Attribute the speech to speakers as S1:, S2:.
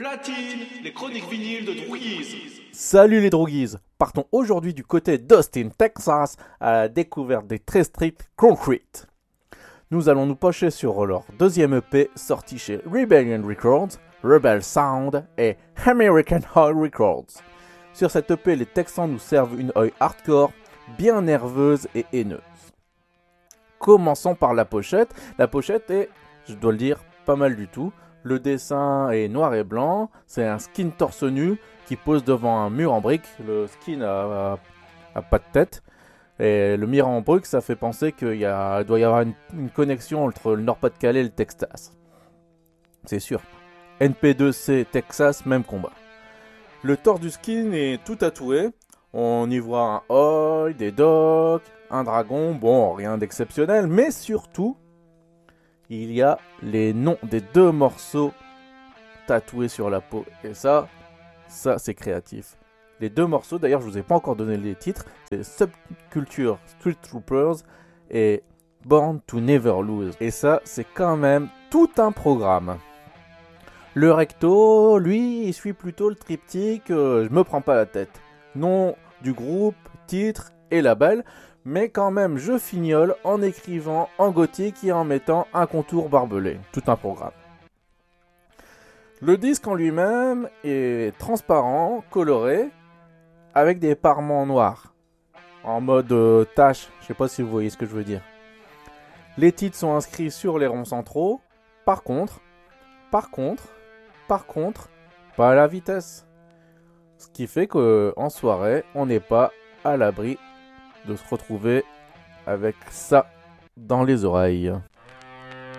S1: Platine, les chroniques vinyles de Droguise.
S2: Salut les droguises. Partons aujourd'hui du côté d'Austin, Texas, à la découverte des Très Street Concrete. Nous allons nous pencher sur leur deuxième EP sorti chez Rebellion Records, Rebel Sound et American Hall Records. Sur cette EP, les Texans nous servent une œil hardcore, bien nerveuse et haineuse. Commençons par la pochette. La pochette est, je dois le dire, pas mal du tout. Le dessin est noir et blanc, c'est un skin torse nu qui pose devant un mur en briques. Le skin a pas de tête. Et le mur en briques, ça fait penser qu'il doit y avoir une connexion entre le Nord-Pas-de-Calais et le Texas. C'est sûr. NP2C, Texas, même combat. Le torse du skin est tout tatoué. On y voit un œil, des docks, un dragon. Bon, rien d'exceptionnel, mais surtout, il y a les noms des deux morceaux tatoués sur la peau. Et ça c'est créatif. Les deux morceaux, d'ailleurs, je vous ai pas encore donné les titres. C'est Subculture Street Troopers et Born to Never Lose. Et ça, c'est quand même tout un programme. Le recto, lui, il suit plutôt le triptyque je me prends pas la tête. Nom du groupe, titre et label. Mais quand même, je fignole en écrivant en gothique et en mettant un contour barbelé. Tout un programme. Le disque en lui-même est transparent, coloré, avec des parements noirs. En mode tache, je sais pas si vous voyez ce que je veux dire. Les titres sont inscrits sur les ronds centraux. Par contre, pas à la vitesse. Ce qui fait qu'en soirée, on n'est pas à l'abri de se retrouver avec ça dans les oreilles.